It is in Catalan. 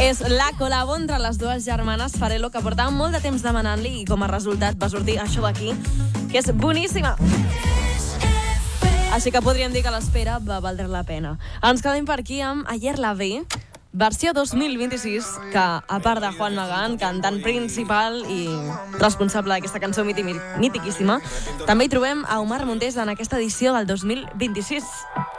És la col·labo entre les dues germanes Farelo, que portàvem molt de temps demanant-li i com a resultat va sortir això d'aquí, que és boníssima. Així que podríem dir que l'espera va valdre la pena. Ens quedem per aquí amb Ayer la vi, versió 2026, que a part de Juan Magán, cantant principal i responsable d'aquesta cançó mitiquíssima, també hi trobem a Omar Montes en aquesta edició del 2026.